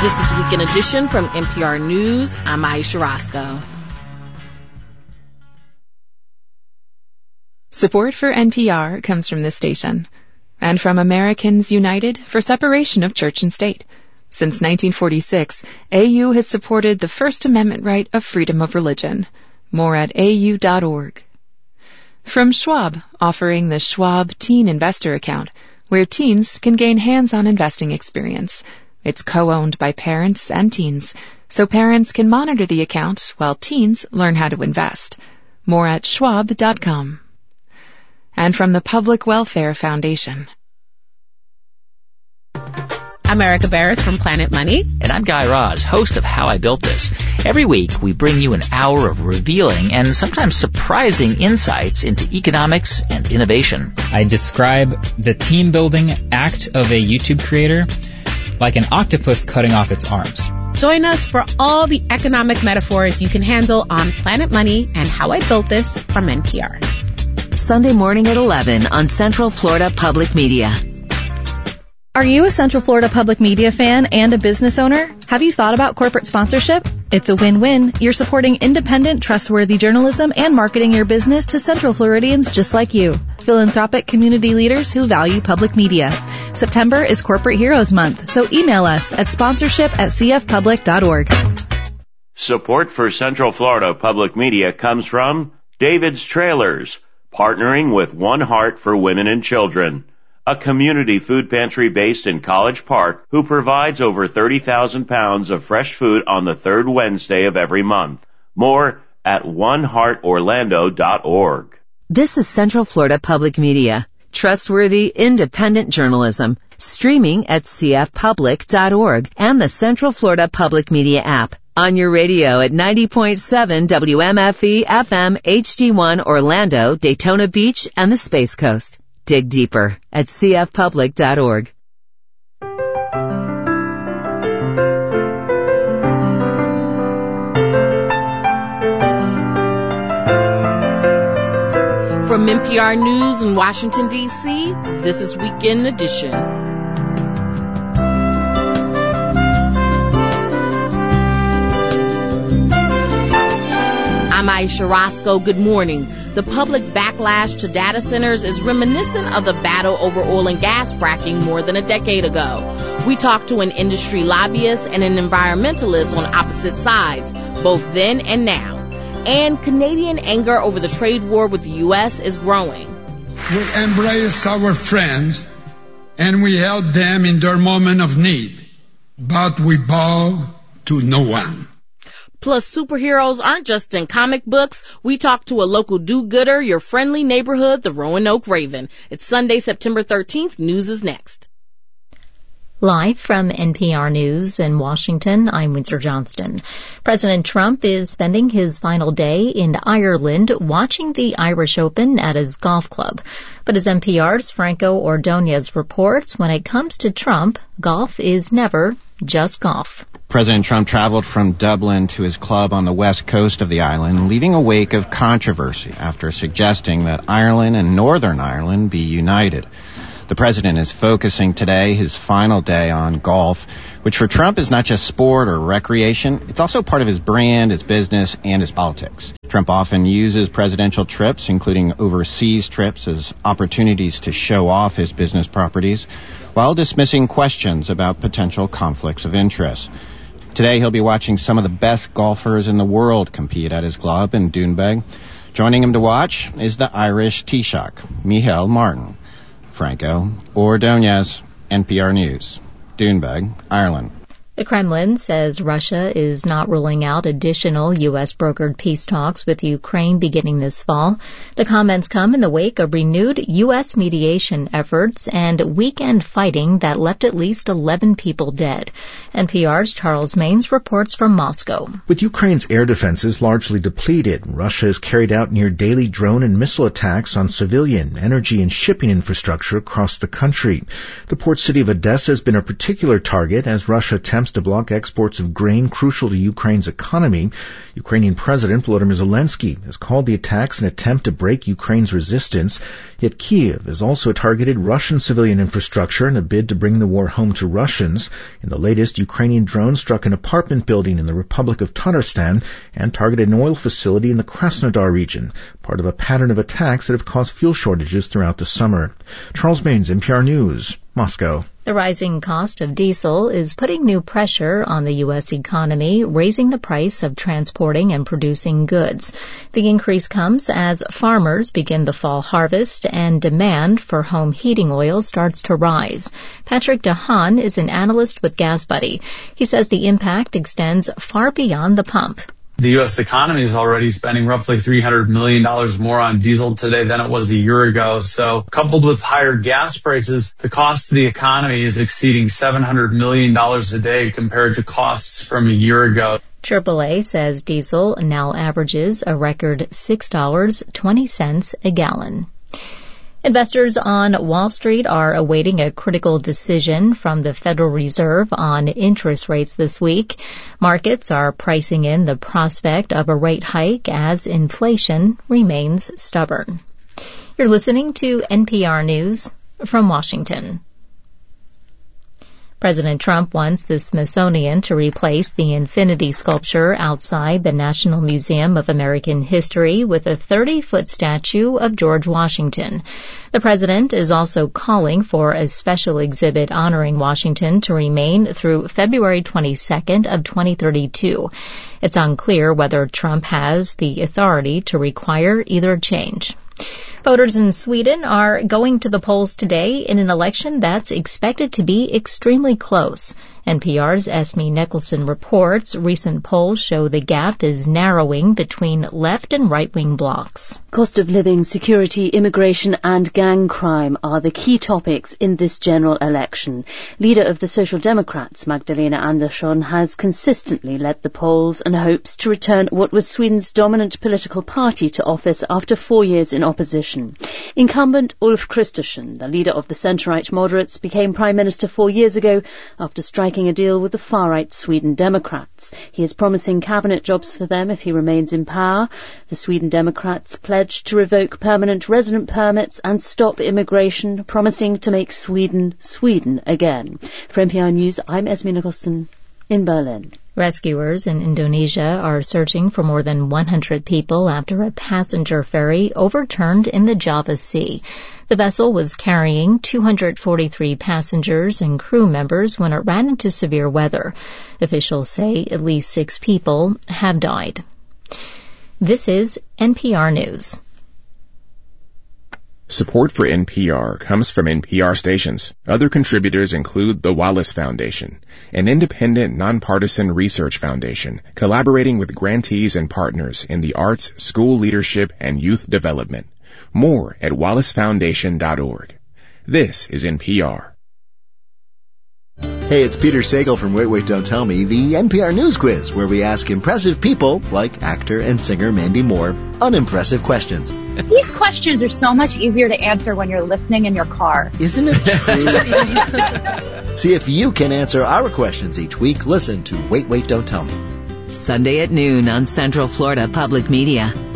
This is Weekend Edition from NPR News. I'm Aisha Roscoe. Support for NPR comes from this station and from Americans United for Separation of Church and State. Since 1946, AU has supported the First Amendment right of freedom of religion. More at au.org. From Schwab, offering the Schwab Teen Investor Account, where teens can gain hands-on investing experience. It's co-owned by parents and teens, so parents can monitor the account while teens learn how to invest. More at schwab.com. And from the Public Welfare Foundation. I'm Erica Barris from Planet Money. And I'm Guy Raz, host of How I Built This. Every week, we bring you an hour of revealing and sometimes surprising insights into economics and innovation. I describe the team-building act of a YouTube creator like an octopus cutting off its arms. Join us for all the economic metaphors you can handle on Planet Money and How I Built This from NPR. Sunday morning at 11 on Central Florida Public Media. Are you a Central Florida Public Media fan and a business owner? Have you thought about corporate sponsorship? It's a win-win. You're supporting independent, trustworthy journalism and marketing your business to Central Floridians just like you. Philanthropic community leaders who value public media. September is Corporate Heroes Month, so email us at sponsorship@cfpublic.org. Support for Central Florida Public Media comes from David's Trailers, partnering with One Heart for Women and Children, a community food pantry based in College Park who provides over 30,000 pounds of fresh food on the third Wednesday of every month. More at oneheartorlando.org. This is Central Florida Public Media, trustworthy, independent journalism, streaming at cfpublic.org and the Central Florida Public Media app. On your radio at 90.7 WMFE FM HD1 Orlando, Daytona Beach, and the Space Coast. Dig deeper at cfpublic.org. From NPR News in Washington, D.C., this is Weekend Edition. I'm Aisha Roscoe. Good morning. The public backlash to data centers is reminiscent of the battle over oil and gas fracking more than a decade ago. We talked to an industry lobbyist and an environmentalist on opposite sides, both then and now. And Canadian anger over the trade war with the U.S. is growing. We embrace our friends and we help them in their moment of need, but we bow to no one. Plus, superheroes aren't just in comic books. We talk to a local do-gooder, your friendly neighborhood, the Roanoke Raven. It's Sunday, September 13th. News is next. Live from NPR News in Washington, I'm Windsor Johnston. President Trump is spending his final day in Ireland watching the Irish Open at his golf club. But as NPR's Franco Ordonez reports, when it comes to Trump, golf is never just golf. President Trump traveled from Dublin to his club on the west coast of the island, leaving a wake of controversy after suggesting that Ireland and Northern Ireland be united. The president is focusing today, his final day, on golf, which for Trump is not just sport or recreation. It's also part of his brand, his business, and his politics. Trump often uses presidential trips, including overseas trips, as opportunities to show off his business properties, while dismissing questions about potential conflicts of interest. Today, he'll be watching some of the best golfers in the world compete at his club in Doonbeg. Joining him to watch is the Irish Taoiseach, Micheál Martin. Franco Ordonez, NPR News, Doonbeg, Ireland. The Kremlin says Russia is not ruling out additional U.S.-brokered peace talks with Ukraine beginning this fall. The comments come in the wake of renewed U.S. mediation efforts and weekend fighting that left at least 11 people dead. NPR's Charles Maines reports from Moscow. With Ukraine's air defenses largely depleted, Russia has carried out near-daily drone and missile attacks on civilian, energy, and shipping infrastructure across the country. The port city of Odessa has been a particular target as Russia attempts attempts to block exports of grain crucial to Ukraine's economy. Ukrainian President Volodymyr Zelensky has called the attacks an attempt to break Ukraine's resistance. Yet Kyiv has also targeted Russian civilian infrastructure in a bid to bring the war home to Russians. In the latest, Ukrainian drones struck an apartment building in the Republic of Tatarstan and targeted an oil facility in the Krasnodar region, part of a pattern of attacks that have caused fuel shortages throughout the summer. Charles Baines, NPR News, Moscow. The rising cost of diesel is putting new pressure on the U.S. economy, raising the price of transporting and producing goods. The increase comes as farmers begin the fall harvest and demand for home heating oil starts to rise. Patrick DeHaan is an analyst with GasBuddy. He says the impact extends far beyond the pump. The U.S. economy is already spending roughly $300 million more on diesel today than it was a year ago. So coupled with higher gas prices, the cost to the economy is exceeding $700 million a day compared to costs from a year ago. AAA says diesel now averages a record $6.20 a gallon. Investors on Wall Street are awaiting a critical decision from the Federal Reserve on interest rates this week. Markets are pricing in the prospect of a rate hike as inflation remains stubborn. You're listening to NPR News from Washington. President Trump wants the Smithsonian to replace the infinity sculpture outside the National Museum of American History with a 30-foot statue of George Washington. The president is also calling for a special exhibit honoring Washington to remain through February 22nd of 2032. It's unclear whether Trump has the authority to require either change. Voters in Sweden are going to the polls today in an election that's expected to be extremely close. NPR's Esme Nicholson reports recent polls show the gap is narrowing between left and right-wing blocs. Cost of living, security, immigration and gang crime are the key topics in this general election. Leader of the Social Democrats, Magdalena Andersson, has consistently led the polls and hopes to return what was Sweden's dominant political party to office after 4 years in opposition. Incumbent Ulf Kristersson, the leader of the centre-right moderates, became Prime Minister 4 years ago after striking a deal with the far-right Sweden Democrats. He is promising cabinet jobs for them if he remains in power. The Sweden Democrats pledged to revoke permanent resident permits and stop immigration, promising to make Sweden Sweden again. For NPR News, I'm Esme Nicholson in Berlin. Rescuers in Indonesia are searching for more than 100 people after a passenger ferry overturned in the Java Sea. The vessel was carrying 243 passengers and crew members when it ran into severe weather. Officials say at least 6 people have died. This is NPR News. Support for NPR comes from NPR stations. Other contributors include the Wallace Foundation, an independent, nonpartisan research foundation collaborating with grantees and partners in the arts, school leadership, and youth development. More at wallacefoundation.org. This is NPR. Hey, it's Peter Sagal from Wait, Don't Tell Me, the NPR News Quiz, where we ask impressive people, like actor and singer Mandy Moore, unimpressive questions. These questions are so much easier to answer when you're listening in your car. Isn't it true? See if you can answer our questions each week. Listen to Wait, Don't Tell Me. Sunday at noon on Central Florida Public Media.